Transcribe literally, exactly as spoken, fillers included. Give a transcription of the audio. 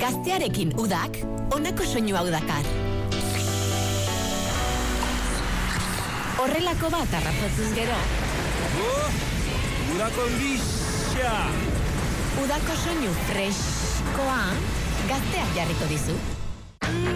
Gaztearekin udak, honako soinu hau dakar. Horrelako bat arrazotzuz gero. Oh, udako gisa! Udako soinu freskoa, gazteak jarriko dizu.